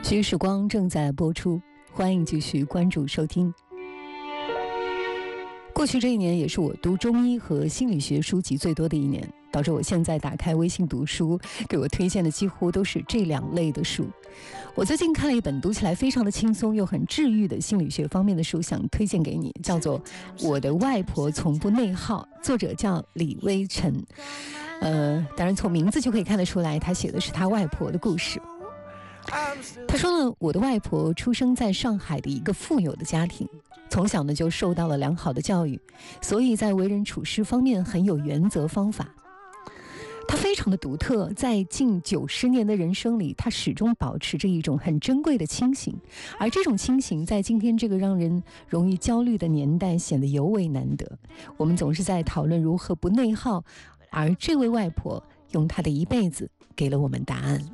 徐时光正在播出，欢迎继续关注收听。过去这一年也是我读中医和心理学书籍最多的一年，导致我现在打开微信读书，给我推荐的几乎都是这两类的书。我最近看了一本读起来非常的轻松又很治愈的心理学方面的书，想推荐给你，叫做《我的外婆从不内耗》，作者叫李微尘。当然从名字就可以看得出来，他写的是他外婆的故事。他说了，我的外婆出生在上海的一个富有的家庭，从小呢就受到了良好的教育，所以在为人处事方面很有原则方法。他非常的独特，在近90年的人生里，他始终保持着一种很珍贵的清醒，而这种清醒在今天这个让人容易焦虑的年代显得尤为难得。我们总是在讨论如何不内耗，而这位外婆用她的一辈子给了我们答案。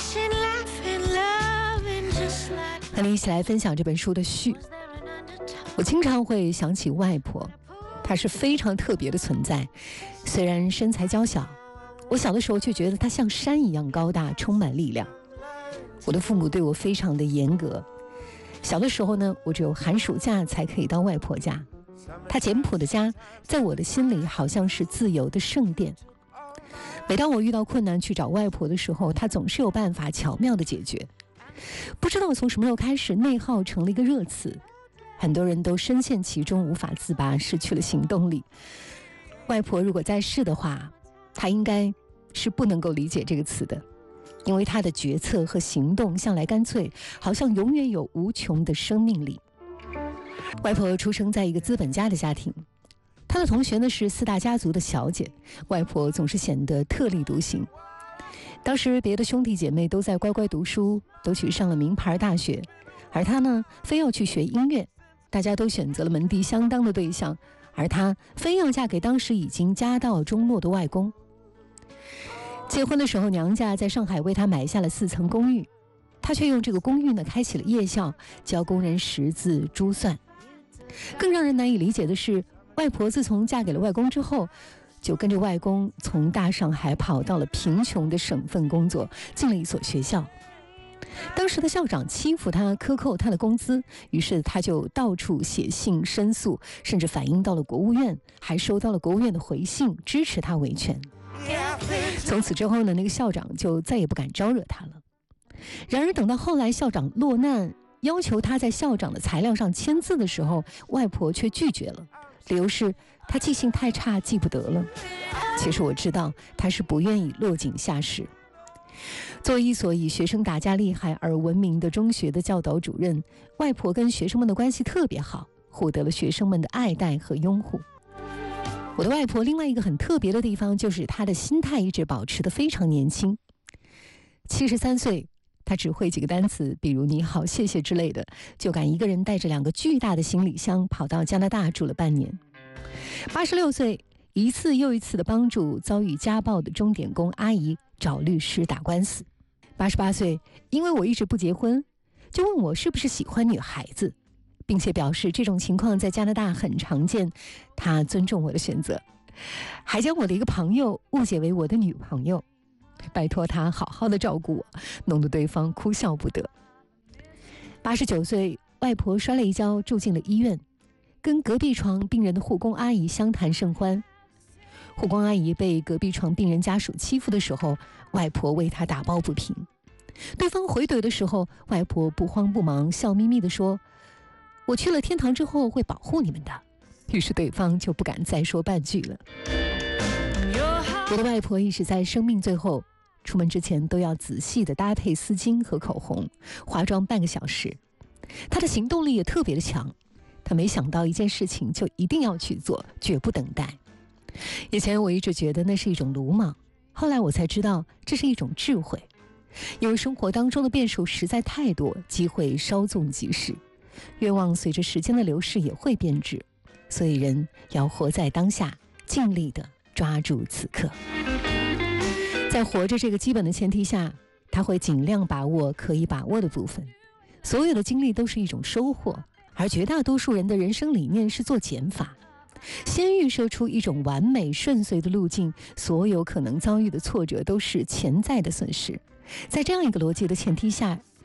和你一起来分享这本书的序。我经常会想起外婆，她是非常特别的存在。虽然身材娇小，我小的时候却觉得她像山一样高大，充满力量。我的父母对我非常的严格，小的时候呢，我只有寒暑假才可以到外婆家。她简朴的家，在我的心里好像是自由的圣殿。每当我遇到困难去找外婆的时候，她总是有办法巧妙的解决。不知道从什么时候开始，内耗成了一个热词，很多人都深陷其中，无法自拔，失去了行动力。外婆如果在世的话，她应该是不能够理解这个词的，因为她的决策和行动向来干脆，好像永远有无穷的生命力。外婆出生在一个资本家的家庭，她的同学呢是4大家族的小姐，外婆总是显得特立独行。当时别的兄弟姐妹都在乖乖读书，都去上了名牌大学，而她呢非要去学音乐，大家都选择了门第相当的对象，而她非要嫁给当时已经家道中落的外公。结婚的时候，娘家在上海为她买下了4层公寓，她却用这个公寓呢开启了夜校，教工人识字珠算。更让人难以理解的是，外婆自从嫁给了外公之后，就跟着外公从大上海跑到了贫穷的省份工作，进了一所学校。当时的校长欺负他，克扣他的工资，于是他就到处写信申诉，甚至反映到了国务院，还收到了国务院的回信，支持他维权。从此之后呢，那个校长就再也不敢招惹他了。然而等到后来校长落难，要求他在校长的材料上签字的时候，外婆却拒绝了，理由是他记性太差，记不得了。其实我知道他是不愿意落井下石。作为一所以学生打架厉害而闻名的中学的教导主任，外婆跟学生们的关系特别好，获得了学生们的爱戴和拥护。我的外婆另外一个很特别的地方，就是她的心态一直保持得非常年轻。73岁，她只会几个单词，比如你好谢谢之类的，就敢一个人带着2个巨大的行李箱跑到加拿大住了半年。86岁，一次又一次的帮助遭遇家暴的钟点工阿姨找律师打官司。88岁，因为我一直不结婚，就问我是不是喜欢女孩子，并且表示这种情况在加拿大很常见，他尊重我的选择，还将我的一个朋友误解为我的女朋友，拜托他好好的照顾我，弄得对方哭笑不得。89岁，外婆摔了一跤住进了医院，跟隔壁床病人的护工阿姨相谈甚欢。护工阿姨被隔壁床病人家属欺负的时候，外婆为她打抱不平。对方回怼的时候，外婆不慌不忙，笑眯眯地说：“我去了天堂之后会保护你们的。”于是对方就不敢再说半句了。我的外婆一直在生命最后，出门之前都要仔细地搭配丝巾和口红，化妆半个小时。她的行动力也特别的强，她没想到一件事情就一定要去做，绝不等待。以前我一直觉得那是一种鲁莽，后来我才知道这是一种智慧。因为生活当中的变数实在太多，机会稍纵即逝，愿望随着时间的流逝也会变质，所以人要活在当下，尽力地抓住此刻。在活着这个基本的前提下，他会尽量把握可以把握的部分。所有的经历都是一种收获，而绝大多数人的人生理念是做减法，先预设出一种完美顺遂的路径，所有可能遭遇的挫折都是潜在的损失。在这样一个逻辑的前提下，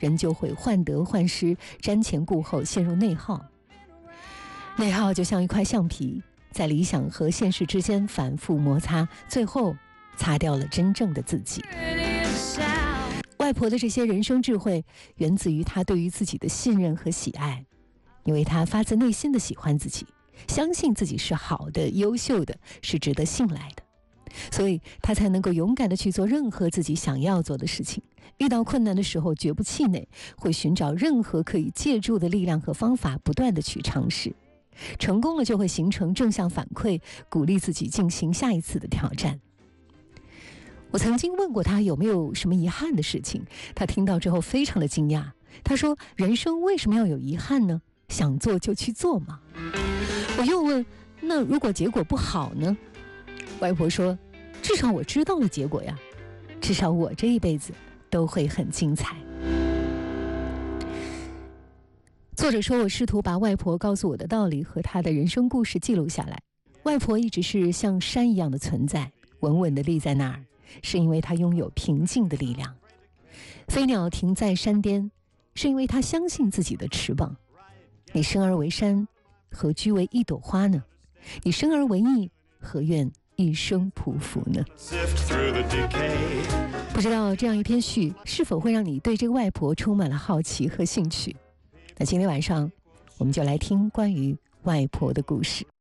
人就会患得患失，瞻前顾后，陷入内耗。内耗就像一块橡皮，在理想和现实之间反复摩擦，最后擦掉了真正的自己。外婆的这些人生智慧源自于她对于自己的信任和喜爱，因为她发自内心的喜欢自己，相信自己是好的、优秀的，是值得信赖的，所以她才能够勇敢地去做任何自己想要做的事情。遇到困难的时候绝不气馁，会寻找任何可以借助的力量和方法，不断地去尝试。成功了就会形成正向反馈，鼓励自己进行下一次的挑战。我曾经问过他有没有什么遗憾的事情，他听到之后非常的惊讶。他说：人生为什么要有遗憾呢？想做就去做嘛。我又问：那如果结果不好呢？外婆说：至少我知道了结果呀，至少我这一辈子都会很精彩。作者说，我试图把外婆告诉我的道理和她的人生故事记录下来。外婆一直是像山一样的存在，稳稳地立在那儿，是因为她拥有平静的力量。飞鸟停在山巅，是因为它相信自己的翅膀。你生而为山，何居为一朵花呢？你生而为翼，何愿一生匍匐呢？不知道这样一篇序是否会让你对这个外婆充满了好奇和兴趣？那今天晚上我们就来听关于外婆的故事。